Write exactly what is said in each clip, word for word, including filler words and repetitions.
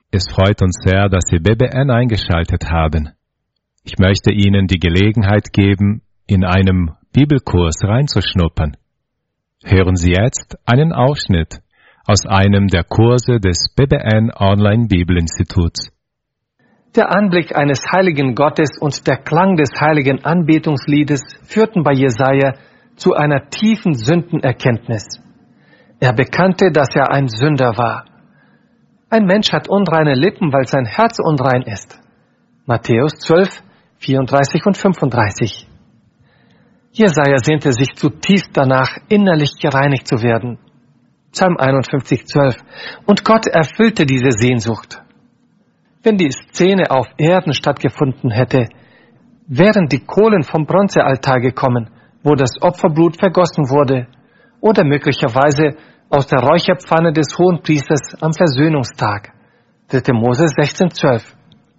Es freut uns sehr, dass Sie B B N eingeschaltet haben. Ich möchte Ihnen die Gelegenheit geben, in einem Bibelkurs reinzuschnuppern. Hören Sie jetzt einen Ausschnitt aus einem der Kurse des B B N Online Bibelinstituts. Der Anblick eines heiligen Gottes und der Klang des heiligen Anbetungsliedes führten bei Jesaja zu einer tiefen Sündenerkenntnis. Er bekannte, dass er ein Sünder war. Ein Mensch hat unreine Lippen, weil sein Herz unrein ist. Matthäus zwölf, vierunddreißig und fünfunddreißig. Jesaja sehnte sich zutiefst danach, innerlich gereinigt zu werden. Psalm einundfünfzig, zwölf. Und Gott erfüllte diese Sehnsucht. Wenn die Szene auf Erden stattgefunden hätte, wären die Kohlen vom Bronzealtar gekommen, wo das Opferblut vergossen wurde, oder möglicherweise aus der Räucherpfanne des Hohenpriesters am Versöhnungstag. dritter Mose sechzehn, zwölf.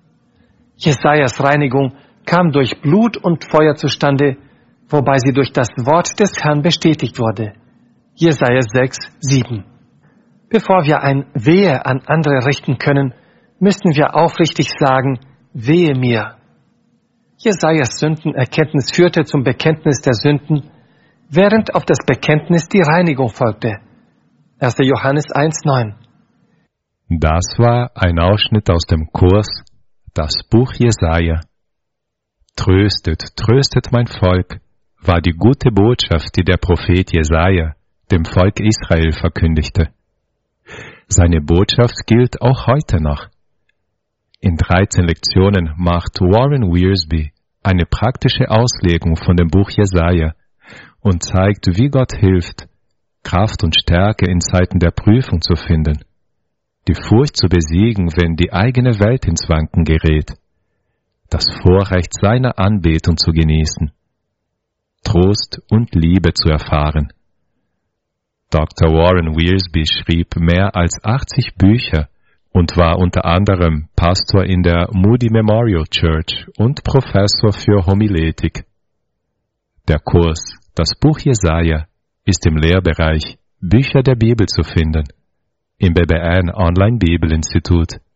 Jesajas Reinigung kam durch Blut und Feuer zustande, wobei sie durch das Wort des Herrn bestätigt wurde. Jesaja sechs, sieben. Bevor wir ein Wehe an andere richten können, müssen wir aufrichtig sagen, wehe mir. Jesajas Sündenerkenntnis führte zum Bekenntnis der Sünden, während auf das Bekenntnis die Reinigung folgte. erster Johannes eins, neun. Das war ein Ausschnitt aus dem Kurs Das Buch Jesaja. Tröstet, tröstet mein Volk, war die gute Botschaft, die der Prophet Jesaja dem Volk Israel verkündigte. Seine Botschaft gilt auch heute noch. In dreizehn Lektionen macht Warren Wiersbe eine praktische Auslegung von dem Buch Jesaja und zeigt, wie Gott hilft, Kraft und Stärke in Zeiten der Prüfung zu finden, die Furcht zu besiegen, wenn die eigene Welt ins Wanken gerät, das Vorrecht seiner Anbetung zu genießen, Trost und Liebe zu erfahren. Doktor Warren Wiersbe schrieb mehr als achtzig Bücher und war unter anderem Pastor in der Moody Memorial Church und Professor für Homiletik. Der Kurs Das Buch Jesaja ist im Lehrbereich Bücher der Bibel zu finden, im B B N Online Bibelinstitut.